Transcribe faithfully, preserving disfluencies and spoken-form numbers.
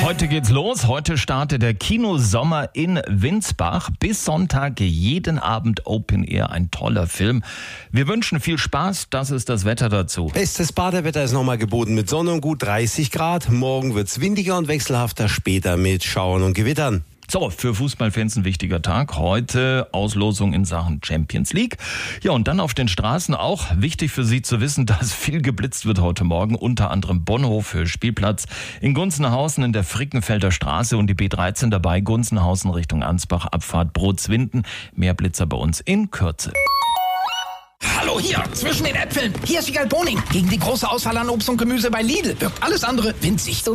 Heute geht's los. Heute startet der Kinosommer in Winsbach. Bis Sonntag jeden Abend Open Air. Ein toller Film. Wir wünschen viel Spaß. Das ist das Wetter dazu. Bestes Badewetter ist nochmal geboten mit Sonne und gut dreißig Grad. Morgen wird's windiger und wechselhafter, später mit Schauern und Gewittern. So, für Fußballfans ein wichtiger Tag. Heute Auslosung in Sachen Champions League. Ja, und dann auf den Straßen auch wichtig für Sie zu wissen, dass viel geblitzt wird heute Morgen. Unter anderem Bonhof für Spielplatz, in Gunzenhausen in der Frickenfelder Straße und die B dreizehn dabei. Gunzenhausen Richtung Ansbach, Abfahrt Brotzwinden. Mehr Blitzer bei uns in Kürze. Hallo hier, zwischen den Äpfeln. Hier ist Wiegald Boning. Gegen die große Auswahl an Obst und Gemüse bei Lidl wirkt alles andere winzig.